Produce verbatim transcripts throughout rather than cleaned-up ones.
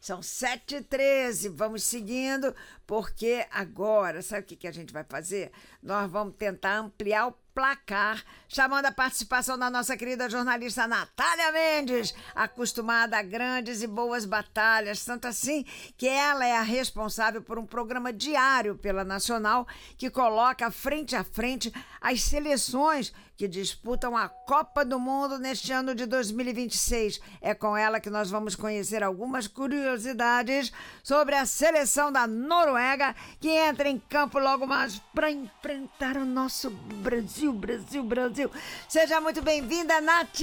São sete e treze, vamos seguindo, porque agora, sabe o que, que a gente vai fazer? Nós vamos tentar ampliar o placar, chamando a participação da nossa querida jornalista Natália Mendes, acostumada a grandes e boas batalhas, tanto assim que ela é a responsável por um programa diário pela Nacional que coloca frente a frente as seleções que disputam a Copa do Mundo neste ano de dois mil e vinte e seis. É com ela que nós vamos conhecer algumas curiosidades sobre a seleção da Noruega, que entra em campo logo mais para enfrentar o nosso Brasil, Brasil, Brasil. Seja muito bem-vinda, Nath!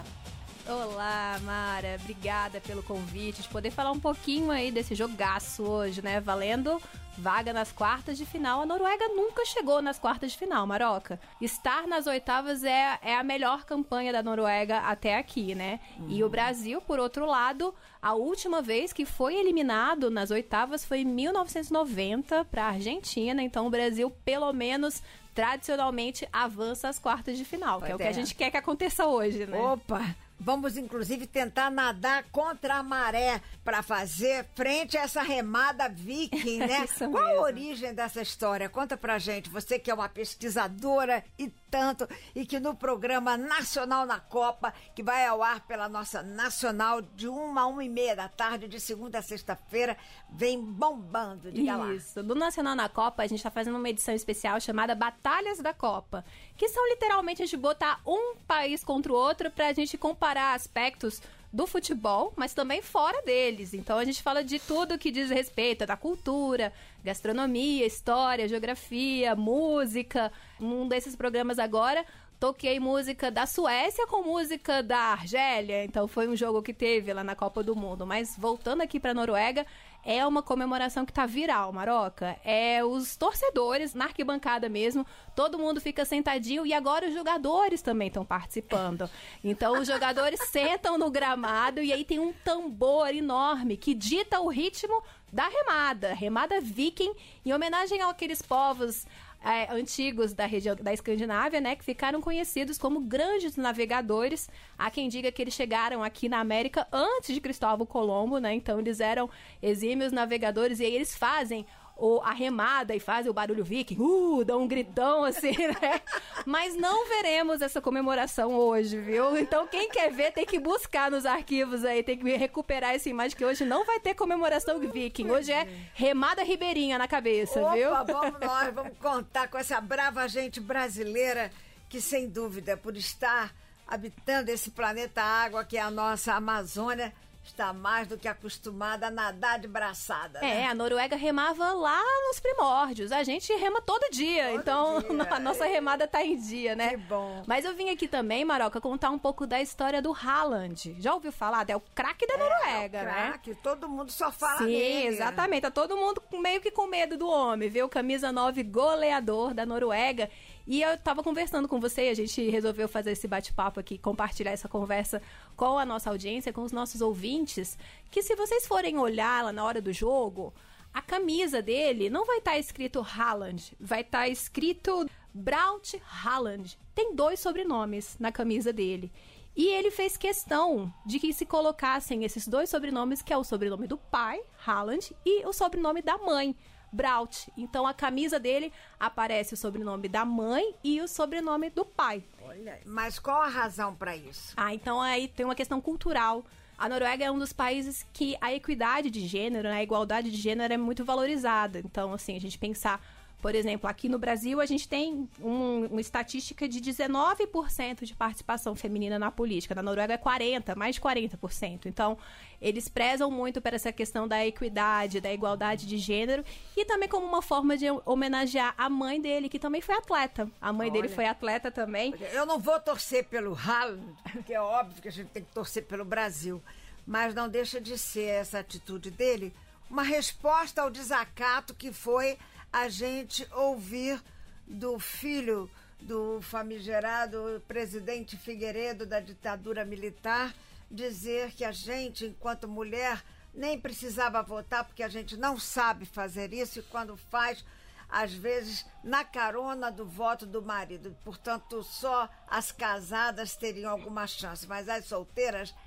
Olá, Mara. Obrigada pelo convite, de poder falar um pouquinho aí desse jogaço hoje, né? Valendo vaga nas quartas de final. A Noruega nunca chegou nas quartas de final, Maroca. Estar nas oitavas é, é a melhor campanha da Noruega até aqui, né? Uhum. E o Brasil, por outro lado, a última vez que foi eliminado nas oitavas foi em mil novecentos e noventa para a Argentina. Então o Brasil, pelo menos, tradicionalmente avança às quartas de final, pois que é o que a gente quer que aconteça hoje, né? Opa! Vamos, inclusive, tentar nadar contra a maré para fazer frente a essa remada viking, né? Isso Qual mesmo. a origem dessa história? Conta pra gente, você que é uma pesquisadora e tanto, e que no programa Nacional na Copa, que vai ao ar pela nossa Nacional de uma a uma e meia da tarde, de segunda a sexta-feira, vem bombando, diga lá. Isso, do Nacional na Copa, a gente tá fazendo uma edição especial chamada Batalhas da Copa, que são literalmente a gente botar um país contra o outro pra gente comparar aspectos do futebol, mas também fora deles. Então a gente fala de tudo que diz respeito da cultura, gastronomia, história, geografia, música. Um desses programas agora, toquei música da Suécia com música da Argélia, então foi um jogo que teve lá na Copa do Mundo. Mas voltando aqui para a Noruega, é uma comemoração que tá viral, Maroca. É os torcedores na arquibancada mesmo, todo mundo fica sentadinho e agora os jogadores também estão participando. Então os jogadores sentam no gramado e aí tem um tambor enorme que dita o ritmo da remada, remada viking, em homenagem àqueles povos É, antigos da região da Escandinávia, né, que ficaram conhecidos como grandes navegadores. Há quem diga que eles chegaram aqui na América antes de Cristóvão Colombo, né, então eles eram exímios navegadores e aí eles fazem o, a remada e fazem o barulho viking, uh, dão um gritão assim, né, mas não veremos essa comemoração hoje, viu? Então quem quer ver tem que buscar nos arquivos aí, tem que recuperar essa imagem, que hoje não vai ter comemoração viking, hoje é remada ribeirinha na cabeça, Opa, viu? Vamos nós, vamos contar com essa brava gente brasileira que, sem dúvida, por estar habitando esse planeta água que é a nossa Amazônia, está mais do que acostumada a nadar de braçada, né? É, a Noruega remava lá nos primórdios. A gente rema todo dia, todo então dia. a nossa remada tá em dia, né? Que bom. Mas eu vim aqui também, Maroca, contar um pouco da história do Haaland. Já ouviu falar? É o craque da É, Noruega, é o né? craque, todo mundo só fala Sim, nele. exatamente. Tá todo mundo meio que com medo do homem, viu? Camisa nove, goleador da Noruega. E eu tava conversando com você e a gente resolveu fazer esse bate-papo aqui, compartilhar essa conversa com a nossa audiência, com os nossos ouvintes, que se vocês forem olhar lá na hora do jogo, a camisa dele não vai estar escrito Haaland, vai estar escrito Braut Haaland. Tem dois sobrenomes na camisa dele. E ele fez questão de que se colocassem esses dois sobrenomes, que é o sobrenome do pai, Haaland, e o sobrenome da mãe, Braut. Então a camisa dele aparece o sobrenome da mãe e o sobrenome do pai. Olha, mas qual a razão para isso? Ah, então aí tem uma questão cultural. A Noruega é um dos países que a equidade de gênero, né, a igualdade de gênero é muito valorizada. Então, assim, a gente pensar, por exemplo, aqui no Brasil a gente tem um, uma estatística de dezenove por cento de participação feminina na política. Na Noruega é quarenta por cento, mais de quarenta por cento. Então, eles prezam muito por essa questão da equidade, da igualdade de gênero e também como uma forma de homenagear a mãe dele, que também foi atleta. A mãe Olha, dele foi atleta também. Eu não vou torcer pelo Haaland, porque é óbvio que a gente tem que torcer pelo Brasil, mas não deixa de ser essa atitude dele uma resposta ao desacato que foi a gente ouvir do filho do famigerado presidente Figueiredo da ditadura militar dizer que a gente, enquanto mulher, nem precisava votar porque a gente não sabe fazer isso e quando faz, às vezes, na carona do voto do marido. Portanto, só as casadas teriam alguma chance, mas as solteiras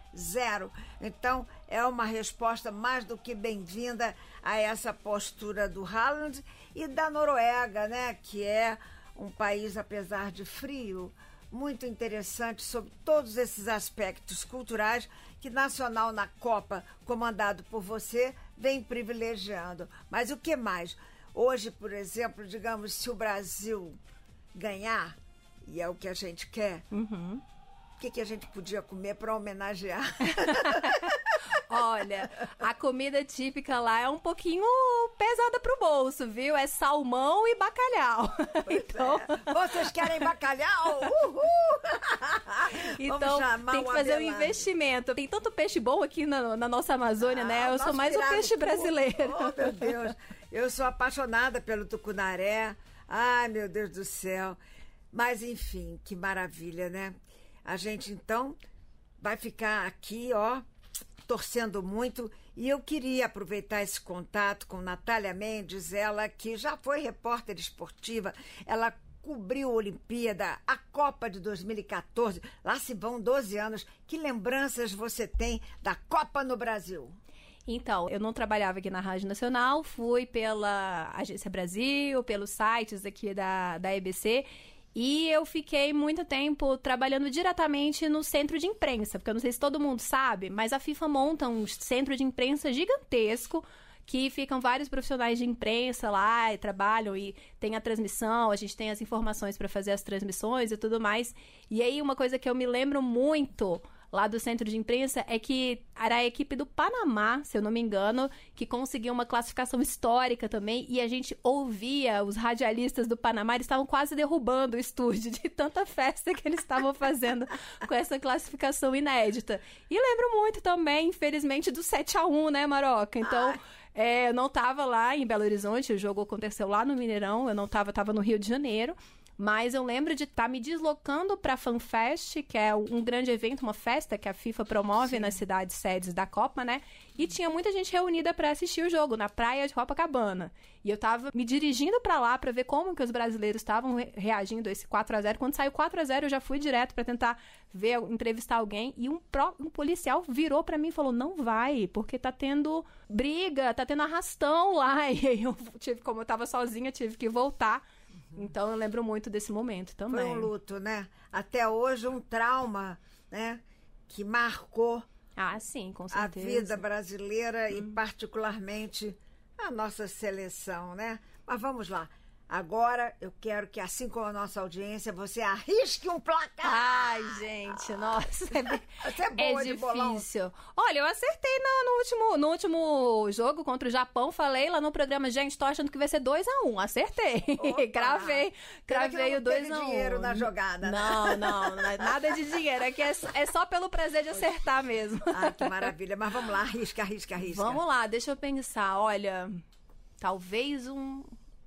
zero. Então, é uma resposta mais do que bem-vinda a essa postura do Haaland e da Noruega, né? Que é um país, apesar de frio, muito interessante sobre todos esses aspectos culturais que Nacional na Copa, comandado por você, vem privilegiando. Mas o que mais? Hoje, por exemplo, digamos, se o Brasil ganhar, e é o que a gente quer, Uhum. o que, que a gente podia comer para homenagear? Olha, a comida típica lá é um pouquinho pesada pro bolso, viu? É salmão e bacalhau. Então, É. Vocês querem bacalhau? Uhul! então tem que fazer um investimento. Tem tanto peixe bom aqui na, na nossa Amazônia, Ah, né? Eu nosso sou mais o peixe pirarucu. brasileiro. Oh, meu Deus. Eu sou apaixonada pelo tucunaré. Ai, meu Deus do céu. Mas, enfim, que maravilha, né? A gente, então, vai ficar aqui, ó, torcendo muito. E eu queria aproveitar esse contato com Natália Mendes, ela que já foi repórter esportiva, ela cobriu a Olimpíada, a Copa de dois mil e quatorze, lá se vão doze anos. Que lembranças você tem da Copa no Brasil? Então, eu não trabalhava aqui na Rádio Nacional, fui pela Agência Brasil, pelos sites aqui da, da E B C, e eu fiquei muito tempo trabalhando diretamente no centro de imprensa, porque eu não sei se todo mundo sabe, mas a FIFA monta um centro de imprensa gigantesco, que ficam vários profissionais de imprensa lá e trabalham e tem a transmissão, a gente tem as informações para fazer as transmissões e tudo mais. E aí uma coisa que eu me lembro muito lá do centro de imprensa é que era a equipe do Panamá, se eu não me engano, que conseguiu uma classificação histórica também, e a gente ouvia os radialistas do Panamá, eles estavam quase derrubando o estúdio de tanta festa que eles estavam fazendo com essa classificação inédita. E lembro muito também, infelizmente, do sete a um, né, Maroca? Então, é, eu não estava lá em Belo Horizonte, o jogo aconteceu lá no Mineirão, eu não estava, estava no Rio de Janeiro. Mas eu lembro de estar me deslocando para a FanFest, que é um grande evento, uma festa que a FIFA promove Sim. nas cidades sedes da Copa, né? E tinha muita gente reunida para assistir o jogo na praia de Copacabana. E eu estava me dirigindo para lá para ver como que os brasileiros estavam re- reagindo a esse quatro a zero. Quando saiu quatro a zero, eu já fui direto para tentar ver, entrevistar alguém. E um, pró- um policial virou para mim e falou, não vai, porque tá tendo briga, tá tendo arrastão lá. E aí eu tive, como eu estava sozinha, tive que voltar. Então, eu lembro muito desse momento também. Foi um luto, né? Até hoje, um trauma, né? Que marcou ah, sim, com certeza. a vida brasileira hum. e, particularmente, a nossa seleção, né? Mas vamos lá. Agora, eu quero que, assim como a nossa audiência, você arrisque um placar. Ai, gente, nossa. É, bem... Você é boa é de difícil. bolão. Olha, eu acertei no, no, último, no último jogo contra o Japão. Falei lá no programa, gente, tô achando que vai ser dois a um. Acertei. Gravei. Gravei o dois a um. Não teve dinheiro na jogada. Não, não. Nada de dinheiro. É que é, é só pelo prazer de acertar mesmo. Ah, que maravilha. Mas vamos lá, arrisca, arrisca, arrisca. Vamos lá, deixa eu pensar. Olha, talvez um...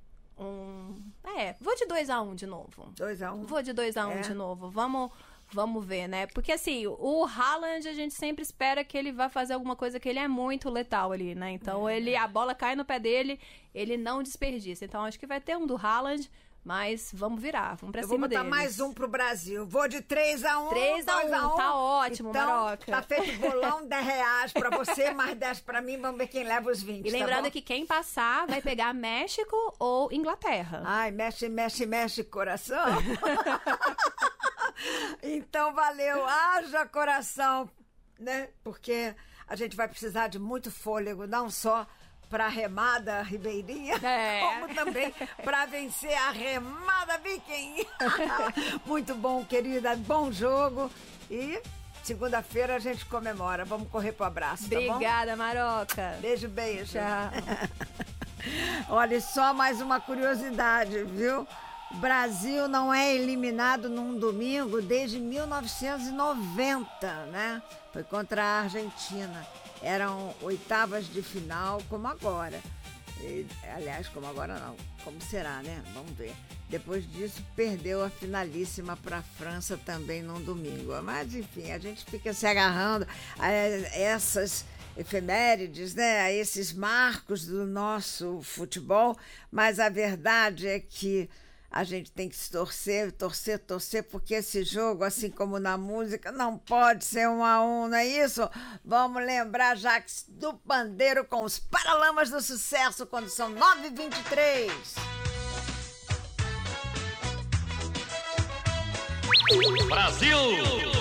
Um... É, vou de dois a um de novo. dois a um? Vou de dois a um é. de novo. Vamos, vamos ver, né? Porque, assim, o Haaland, a gente sempre espera que ele vá fazer alguma coisa que ele é muito letal ali, né? Então, é. ele, a bola cai no pé dele, ele não desperdiça. Então, acho que vai ter um do Haaland, mas vamos virar, vamos pra Eu cima deles. Eu vou botar deles. mais um pro Brasil. Vou de três a um. três a um, tá ótimo, então, Maroca. Tá feito bolão, dez reais pra você, mais dez pra mim. Vamos ver quem leva os vinte, E lembrando tá que quem passar vai pegar México ou Inglaterra. Ai, mexe, mexe, mexe coração. Então, valeu. Haja coração, né? Porque a gente vai precisar de muito fôlego, não só para a remada ribeirinha, é. como também para vencer a remada viking. Muito bom, querida, bom jogo. E segunda-feira a gente comemora. Vamos correr pro abraço, tá bom? Obrigada, Maroca. Beijo, beijo. Tchau. Olha, só mais uma curiosidade, viu? O Brasil não é eliminado num domingo desde mil novecentos e noventa, né? Foi contra a Argentina. Eram oitavas de final, como agora. E, aliás, como agora não. Como será, né? Vamos ver. Depois disso, perdeu a finalíssima para a França também num domingo. Mas, enfim, a gente fica se agarrando a essas efemérides, né? A esses marcos do nosso futebol. Mas a verdade é que a gente tem que se torcer, torcer, torcer, porque esse jogo, assim como na música, não pode ser um a um, não é isso? Vamos lembrar, Jax, do pandeiro com os Paralamas do Sucesso, quando são nove e vinte e três. Brasil!